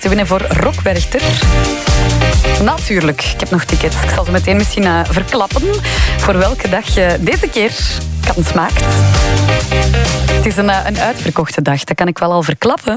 te winnen voor Rock Werchter. Natuurlijk, ik heb nog tickets. Ik zal ze meteen misschien verklappen voor welke dag je deze keer kans maakt. Het is een uitverkochte dag, dat kan ik wel al verklappen.